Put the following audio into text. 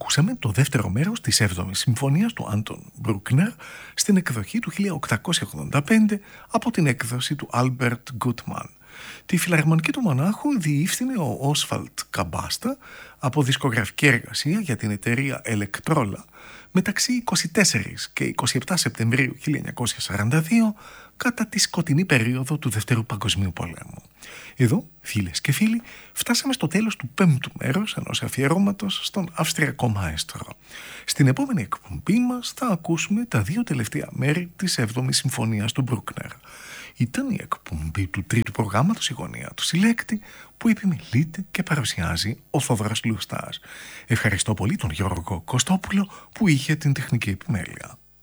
Ακούσαμε το δεύτερο μέρος της 7ης Συμφωνίας του Άντων Μπρούκνερ στην εκδοχή του 1885 από την έκδοση του Άλμπερτ Γκούτμαν. Τη φιλαρμονική του μονάχου διεύθυνε ο Όσβαλτ Καμπάστα από δισκογραφική εργασία για την εταιρεία Ελεκτρόλα μεταξύ 24 και 27 Σεπτεμβρίου 1942 κατά τη σκοτεινή περίοδο του Δευτέρου Παγκοσμίου Πολέμου. Εδώ, φίλες και φίλοι, φτάσαμε στο τέλος του 5ου μέρους ενός αφιερώματος στον Αυστριακό μαέστρο. Στην επόμενη εκπομπή μας θα ακούσουμε τα 2 τελευταία μέρη της 7ης Συμφωνίας του Μπρούκνερ. Ήταν η εκπομπή του 3ου προγράμματος «Η γωνία του συλλέκτη» που επιμελείται και παρουσιάζει ο Θόδωρας Λουστάς. Ευχαριστώ πολύ τον Γιώργο Κωστόπουλο που είχε την τεχνική επιμέλεια.